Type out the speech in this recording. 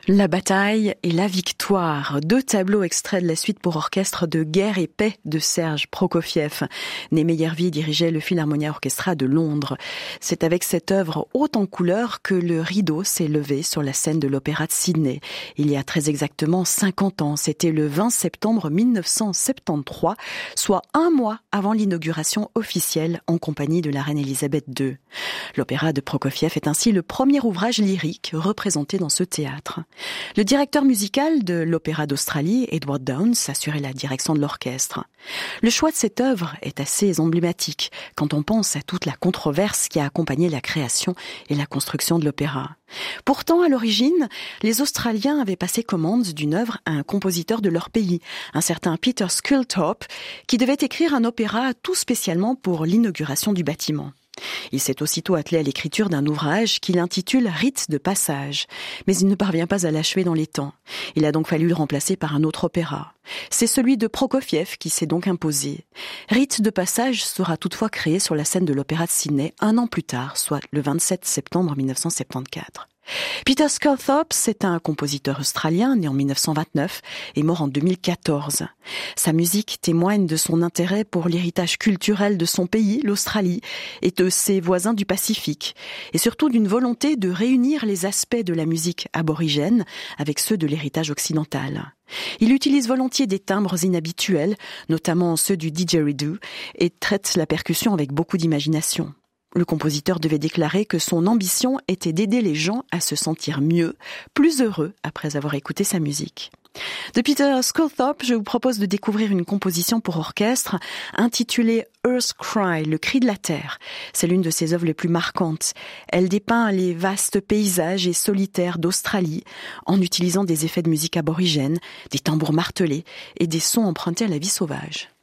La bataille et la victoire, 2 tableaux extraits de la suite pour orchestre de Guerre et paix de Serge Prokofiev. Né Meyervi dirigeait le Philharmonia Orchestra de Londres. C'est avec cette œuvre haute en couleurs que le rideau s'est levé sur la scène de l'Opéra de Sydney. Il y a très exactement 50 ans, c'était le 20 septembre 1973, soit un mois avant l'inauguration officielle en compagnie de la reine Elisabeth II. L'opéra de Prokofiev est ainsi le premier ouvrage lyrique représenté dans ce théâtre. Le directeur musical de l'Opéra d'Australie, Edward Downes, assurait la direction de l'orchestre. Le choix de cette œuvre est assez emblématique quand on pense à toute la controverse qui a accompagné la création et la construction de l'opéra. Pourtant, à l'origine, les Australiens avaient passé commande d'une œuvre à un compositeur de leur pays, un certain Peter Sculthorpe, qui devait écrire un opéra tout spécialement pour l'inauguration du bâtiment. Il s'est aussitôt attelé à l'écriture d'un ouvrage qu'il intitule « Rite de passage », mais il ne parvient pas à l'achever dans les temps. Il a donc fallu le remplacer par un autre opéra. C'est celui de Prokofiev qui s'est donc imposé. « Rite de passage » sera toutefois créé sur la scène de l'Opéra de Sydney un an plus tard, soit le 27 septembre 1974. Peter Sculthorpe, c'est un compositeur australien né en 1929 et mort en 2014. Sa musique témoigne de son intérêt pour l'héritage culturel de son pays, l'Australie, et de ses voisins du Pacifique, et surtout d'une volonté de réunir les aspects de la musique aborigène avec ceux de l'héritage occidental. Il utilise volontiers des timbres inhabituels, notamment ceux du didgeridoo, et traite la percussion avec beaucoup d'imagination. Le compositeur devait déclarer que son ambition était d'aider les gens à se sentir mieux, plus heureux après avoir écouté sa musique. De Peter Sculthorpe, je vous propose de découvrir une composition pour orchestre intitulée Earth's Cry, le cri de la terre. C'est l'une de ses œuvres les plus marquantes. Elle dépeint les vastes paysages et solitaires d'Australie en utilisant des effets de musique aborigène, des tambours martelés et des sons empruntés à la vie sauvage.